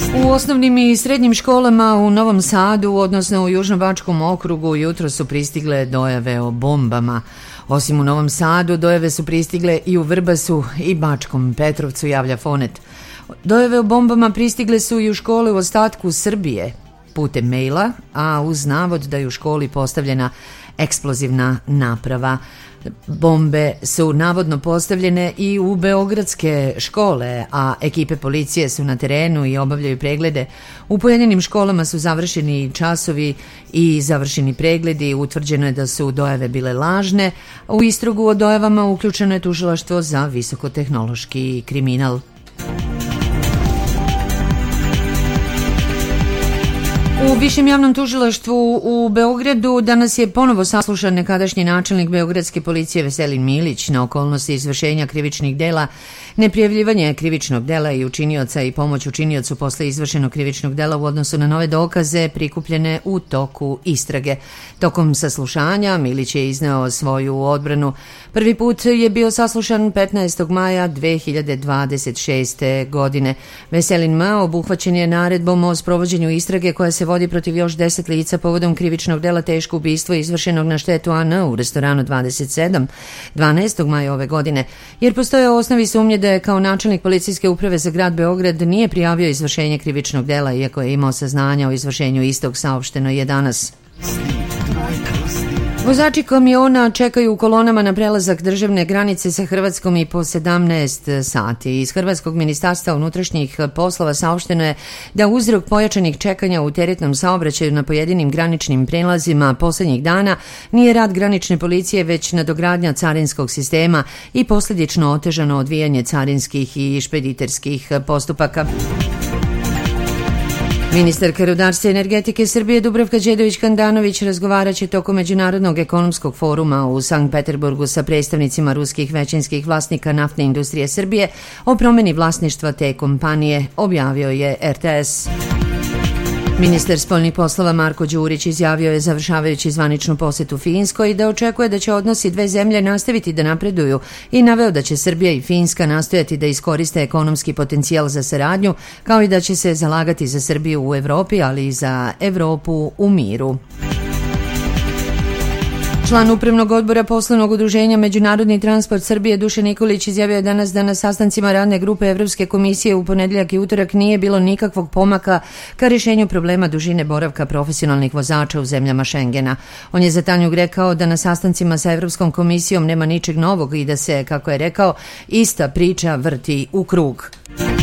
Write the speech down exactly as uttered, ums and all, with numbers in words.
U osnovnim i srednjim školama u Novom Sadu, odnosno u Južnobačkom okrugu, jutro su pristigle dojave o bombama. Osim u Novom Sadu, dojave su pristigle i u Vrbasu i Bačkom Petrovcu, javlja Fonet. Dojave o bombama pristigle su i u škole u ostatku Srbije putem maila, a uz navod da je u školi postavljena eksplozivna naprava. Bombe su navodno postavljene i u beogradske škole, a ekipe policije su na terenu i obavljaju preglede. U pojedinim školama su završeni časovi i završeni pregledi. Utvrđeno je da su dojave bile lažne. U istragu o dojavama uključeno je tužilaštvo za visokotehnološki kriminal. U Višem javnom tužilaštvu u Beogradu danas je ponovo saslušan nekadašnji načelnik beogradske policije Veselin Milić na okolnosti izvršenja krivičnih dela, neprijavljivanje krivičnog dela i učinioca i pomoć učiniocu posle izvršenog krivičnog dela u odnosu na nove dokaze prikupljene u toku istrage. Tokom saslušanja Milić je izneo svoju odbranu. Prvi put je bio saslušan petnaestog maja dve hiljade dvadeset šeste. godine. Veselin M. obuhvaćen je naredbom o sprovođenju istrage koja se vodi protiv još deset lica povodom krivičnog dela teško ubistvo izvršenog na štetu A N u restoranu dvadeset sedam dvanaestog maja ove godine, jer postoje osnovi sumnje da je kao načelnik policijske uprave za grad Beograd nije prijavio izvršenje krivičnog dela, iako je imao saznanja o izvršenju istog, saopšteno je danas. Vozači kamiona čekaju u kolonama na prelazak državne granice sa Hrvatskom i po sedamnaest sati. Iz Hrvatskog ministarstva unutrašnjih poslova saopšteno je da uzrok pojačanih čekanja u teretnom saobraćaju na pojedinim graničnim prelazima poslednjih dana nije rad granične policije, već nadogradnja carinskog sistema i posljedično otežano odvijanje carinskih i špediterskih postupaka. Ministarka rudarstva i energetike Srbije Dubravka Đedović-Handanović razgovarat će tokom Međunarodnog ekonomskog foruma u Sankt Peterburgu sa predstavnicima ruskih većinskih vlasnika naftne industrije Srbije o promeni vlasništva te kompanije, objavio je R T S. Ministar spoljnih poslova Marko Đurić izjavio je, završavajući zvaničnu posetu Finskoj, da očekuje da će odnosi dve zemlje nastaviti da napreduju i naveo da će Srbija i Finska nastojati da iskoriste ekonomski potencijal za saradnju, kao i da će se zalagati za Srbiju u Evropi, ali i za Evropu u miru. Član Upravnog odbora poslovnog udruženja Međunarodni transport Srbije Dušan Nikolić izjavio je danas da na sastancima radne grupe Evropske komisije u ponedeljak i utorak nije bilo nikakvog pomaka ka rješenju problema dužine boravka profesionalnih vozača u zemljama Šengena. On je za Tanjug rekao da na sastancima sa Evropskom komisijom nema ničeg novog i da se, kako je rekao, ista priča vrti u krug.